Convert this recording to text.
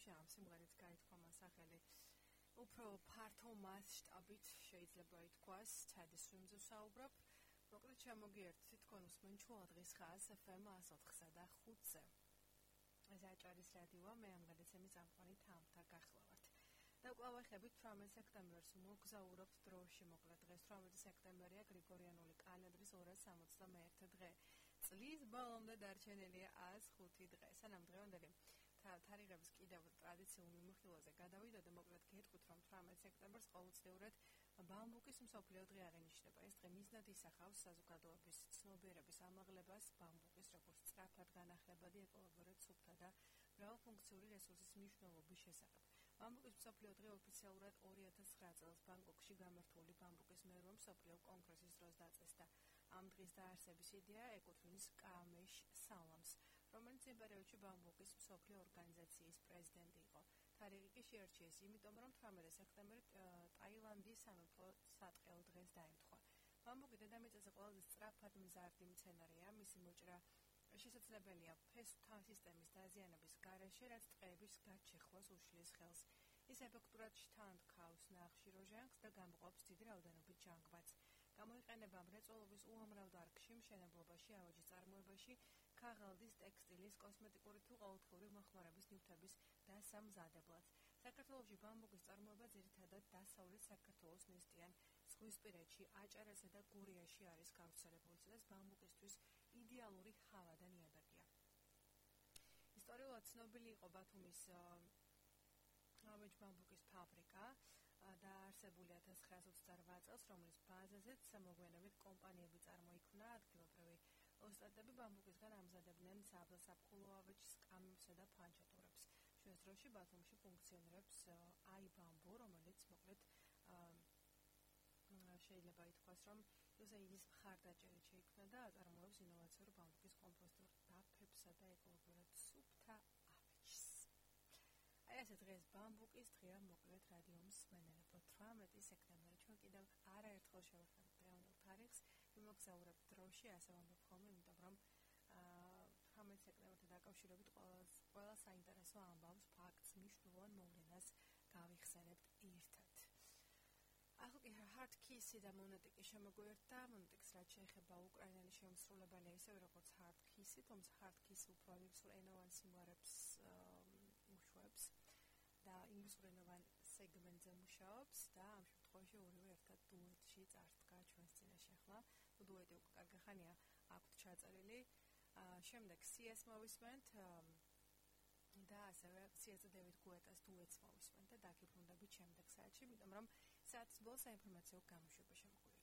სიუჟეტში ამ სიმღერით გაითქვა სახელი. უფრო ფართო მასშტაბით შეიძლება ითქვას, ცადის ფილმზე ვსაუბრობ. მოკლედ შემოგიერთთ თქონ უსმენჩუა დღის ხაზ FM 104-სა და 5-ზე. ეს აჭარის რადიოა, მე ამ გადაცემის წამყვანი თამთა გახლავართ. და კვლავ ახებით 18 სექტემბერს მოგზაურობთ დროში, მოკლედ დღეს 18 სექტემბერია გრიგორიანული კალენდრის 261 დღე. წლის ბოლომდე დარჩენილია 105 დღე. სანამ დღევანდელი თარიღების კიდევ ტრადიციულ მიმოხილვაზე გადავიდოდე, მოკლედ გეტყვით, რომ 18 სექტემბერს ყოველწლიურად ბამბუკის მსოფლიო დღე აღინიშნება. ეს დღე მიზნად ისახავს საზოგადოების ცნობიერების ამაღლებას ბამბუკის როგორც სწრაფად განახლებადი ეკოლოგიურად სუფთა და მრავალფუნქციური რესურსის მნიშვნელობის შესახებ. ბამბუკის მსოფლიო დღე ოფიციალურად 2009 წელს ბანგკოკში გამართული ბამბუკის მერვე მსოფლიო კონგრესის დროს დაწესდა. ამ დღის დაარსების იდეა ეკუთვნის კამეშ სალამს, რომელიც იმ პერიოდში ბამბუკის მსოფლიო ორგანიზაციის პრეზიდენტი იყო. თარიღი კი შეარჩიეს, იმიტომ რომ 18 სექტემბერი ტაილანდის სამეფო სატყეო დღეს დაემთხვა. ბამბუკი დედამიწაზე ყველაზე სწრაფად მზარდი მცენარეა, მისი მოჭრა შესაძლებელია ფესვთა სისტემის დაზიანების გარეშე, რაც ტყეების გაჩეხვას უშლის ხელს. ის ეფექტურად შთანთქავს ნახშირორჟანგს და გამოყოფს დიდი რაოდენობით ჟანგბადს. გამოიყენება მრეწველობის უამრავ დარგში, მშენებლობაში, ავეჯის წარმოებაში, ქაღალდის, ტექსტილის, კოსმეტიკური თუ ყოველდღიური მოხმარების ნივთების დასამზადებლად. საქართველოში ბამბუკის წარმოება ძირითადად დასავლეთ საქართველოს ნესტიან ზღვისპირეთში, აჭარასა და გურიაში არის გავრცელებული, სადაც ბამბუკისთვის იდეალური ჰავა და ნიადაგია. ისტორიულად ცნობილი იყო ბათუმის ავეჯ ბამბუკის ფაბრიკა, დაარსებული 1928 წელს, რომლის ბაზაზეც მოგვიანებით კომპანიები წარმოიქმნა. ადგილობრივი ოსტატები ბამბუკისგან ამზადებდნენ საფულო ავეჯს, კამებსა და ფანჩატურებს. ჩვენს დროში ბათუმში ფუნქციონირებს აიბამბუ, რომელიც მოკლედ შეიძლება ითქვას, რომ ის მხარდაჭერით შეიქმნა და აწარმოებს ინოვაციურ ბამბუკის კომპოსტურ დაფებსა და ეკოლოგიურად სუფთა ავეჯს. აი ასე დღეს ბამბუკის დღეა, მოკლედ რადიო მსმენელებო, 18 სექტემბერი. ჩვენ კიდევ არაერთხელ შევეხმარებთ დღევანდელ თარიღს, ვიმოგზაურებთ დროში, ასე ვამბობ ხოლმე, იმიტომ რომ 18 სექტემბერთან დაკავშირებით ყველა საინტერესო ამბავს, ფაქტს, მნიშვნელოვან მოვლენას გავიხსენებთ ერთად. ახლა კი Hard Kiss-ი და მონეტიკი შემოგვიერთდა. მონეტიკს რაც შეეხება უკრაინელი შემსრულებელია, ისევე როგორც Hard Kiss-ი, თუმცა Hard Kiss-ი უფრო ინგლისურ ენოვან სიმღერებს უშვებს და ინგლისურ ენოვან სეგმენტზე მუშაობს და ამ შემთხვევაში ორივე ერთად დუეტში წარსდგა ჩვენს წინაშე. ახლა დუეტი უკვე კარგი ხანია აქვთ ჩაწერილი. შემდეგ CS მოვისმენთ და ასევე CS და დევიდ გუეტას დუეტს მოვისმენთ და დაგიბრუნდებით შემდეგ საათში, იმიტომ რომ საათის ბოლოს საინფორმაციო გამოშვება შემოგვიერთდა.